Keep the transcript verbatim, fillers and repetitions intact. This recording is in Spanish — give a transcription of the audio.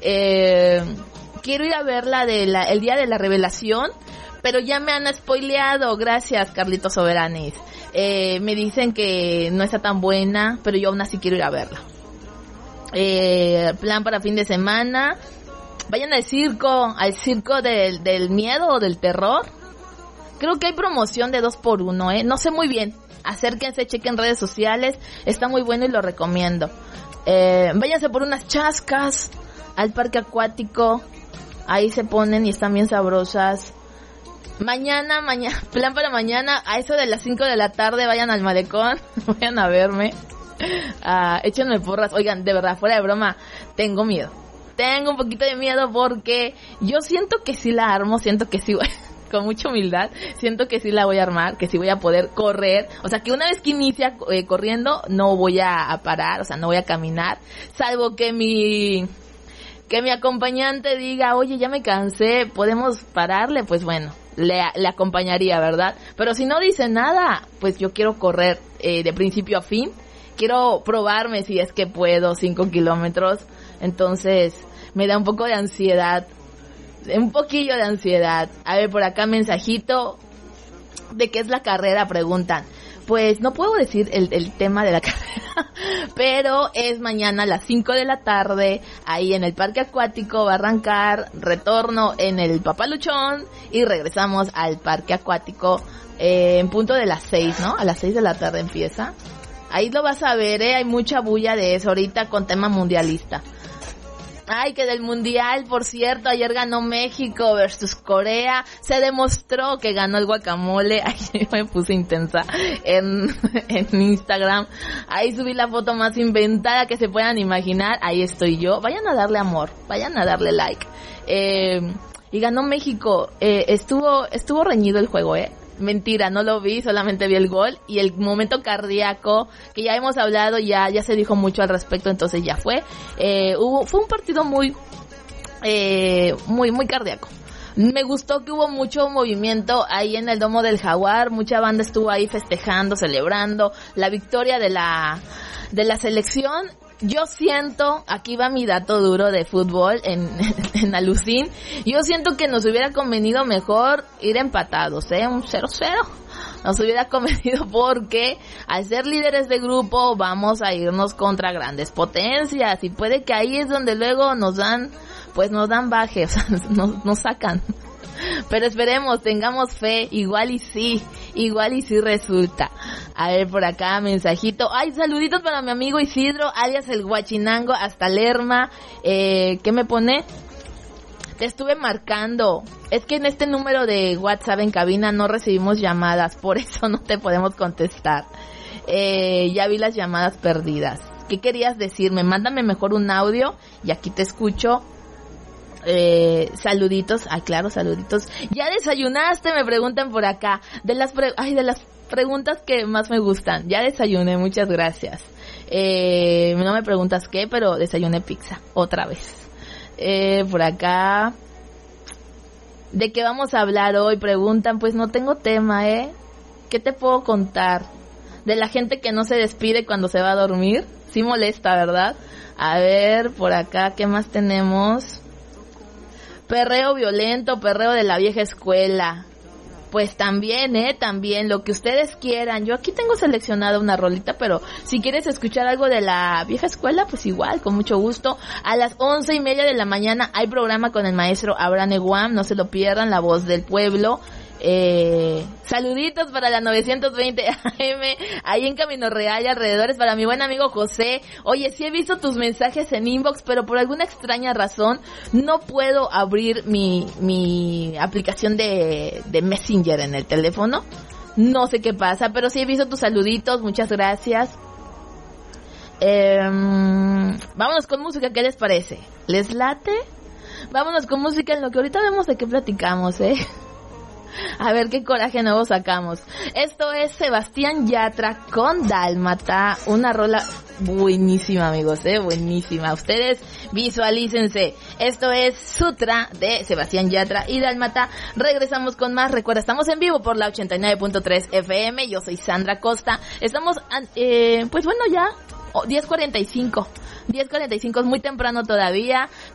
Eh, quiero ir a ver la de la, el día de la revelación, pero ya me han spoileado. Gracias, Carlitos Soberanis. Eh, me dicen que no está tan buena, pero yo aún así quiero ir a verla. Eh, plan para fin de semana. Vayan al circo, al circo del, del miedo o del terror. Creo que hay promoción de dos por uno, eh. No sé muy bien. Acérquense, chequen redes sociales. Está muy bueno y lo recomiendo. Eh, váyanse por unas chascas al parque acuático. Ahí se ponen y están bien sabrosas. Mañana, mañana, plan para mañana, a eso de las cinco de la tarde, vayan al malecón, vayan a verme. Uh, échenme porras. Oigan, de verdad, fuera de broma, tengo miedo. Tengo un poquito de miedo porque yo siento que sí la armo, siento que sí voy, con mucha humildad, siento que sí la voy a armar, que sí voy a poder correr. O sea, que una vez que inicia eh, corriendo, no voy a, a parar, o sea, no voy a caminar, salvo que mi... que mi acompañante diga, oye, ya me cansé, ¿podemos pararle? Pues bueno, le, le acompañaría, ¿verdad? Pero si no dice nada, pues yo quiero correr eh, de principio a fin. Quiero probarme si es que puedo, cinco kilómetros. Entonces, me da un poco de ansiedad. Un poquillo de ansiedad. A ver, por acá mensajito. ¿De qué es la carrera? Preguntan. Pues no puedo decir el, el tema de la carrera, pero es mañana a las cinco de la tarde, ahí en el parque acuático. Va a arrancar, retorno en el Papaluchón y regresamos al parque acuático eh, en punto de las seis, ¿no? A las seis de la tarde empieza. Ahí lo vas a ver, ¿eh? Hay mucha bulla de eso ahorita con tema mundialista. Ay, que del mundial, por cierto, ayer ganó México versus Corea. Se demostró que ganó el guacamole. Ay, me puse intensa en, en Instagram. Ahí subí la foto más inventada que se puedan imaginar. Ahí estoy yo. Vayan a darle amor, vayan a darle like. Eh, y ganó México. Eh, estuvo, estuvo reñido el juego, eh. Mentira, no lo vi, solamente vi el gol y el momento cardíaco que ya hemos hablado, ya ya se dijo mucho al respecto, entonces ya fue. Eh, hubo fue un partido muy eh, muy muy cardíaco. Me gustó que hubo mucho movimiento ahí en el Domo del Jaguar, mucha banda estuvo ahí festejando, celebrando la victoria de la de la selección. Yo siento, aquí va mi dato duro de fútbol en, en Alucín, yo siento que nos hubiera convenido mejor ir empatados, ¿eh? Un cero cero. Nos hubiera convenido porque al ser líderes de grupo vamos a irnos contra grandes potencias y puede que ahí es donde luego nos dan, pues nos dan baje, o sea, nos, nos sacan. Pero esperemos, tengamos fe, igual y sí, igual y sí resulta. A ver, por acá, mensajito. Ay, saluditos para mi amigo Isidro, alias el Guachinango, hasta Lerma. Eh, ¿qué me pone? Te estuve marcando. Es que en este número de WhatsApp en cabina no recibimos llamadas, por eso no te podemos contestar. Eh, ya vi las llamadas perdidas. ¿Qué querías decirme? Mándame mejor un audio y aquí te escucho. Eh, saluditos, ah claro, saluditos. ¿Ya desayunaste? Me preguntan por acá. De las pre- ay, de las preguntas que más me gustan. Ya desayuné, muchas gracias. Eh, no me preguntas qué, pero desayuné pizza, otra vez. Eh, por acá. ¿De qué vamos a hablar hoy? Preguntan, pues no tengo tema, ¿eh? ¿Qué te puedo contar? De la gente que no se despide cuando se va a dormir. Sí molesta, ¿verdad? A ver, por acá, ¿qué más tenemos? Perreo violento, perreo de la vieja escuela. Pues también, eh, también, lo que ustedes quieran. Yo aquí tengo seleccionada una rolita, pero si quieres escuchar algo de la vieja escuela, pues igual, con mucho gusto. A las once y media de la mañana hay programa con el maestro Abraham Eguam, no se lo pierdan, la voz del pueblo. Eh, saluditos para la novecientos veinte A M, ahí en Camino Real y alrededores, para mi buen amigo José. Oye, sí he visto tus mensajes en inbox, pero por alguna extraña razón no puedo abrir mi, mi aplicación de, de Messenger en el teléfono. No sé qué pasa, pero sí he visto tus saluditos, muchas gracias. Eh, vámonos con música, ¿qué les parece? ¿Les late? Vámonos con música en lo que ahorita vemos de qué platicamos, ¿eh? A ver qué coraje nuevo sacamos. Esto es Sebastián Yatra con Dálmata, una rola buenísima, amigos, eh, buenísima. Ustedes visualícense. Esto es Sutra de Sebastián Yatra y Dálmata. Regresamos con más. Recuerda, estamos en vivo por la ochenta y nueve punto tres F M. Yo soy Sandra Costa. Estamos, eh, pues bueno, ya diez cuarenta y cinco. diez cuarenta y cinco es muy temprano todavía,